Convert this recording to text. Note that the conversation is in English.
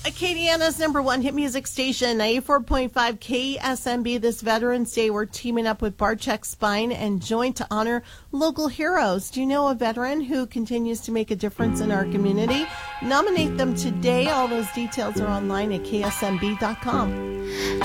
Acadiana's number one hit music station, 94.5 KSMB. This Veterans Day, we're teaming up with Barcheck Spine and Joint to honor local heroes. Do you know a veteran who continues to make a difference in our community? Nominate them today. All those details are online at ksmb.com.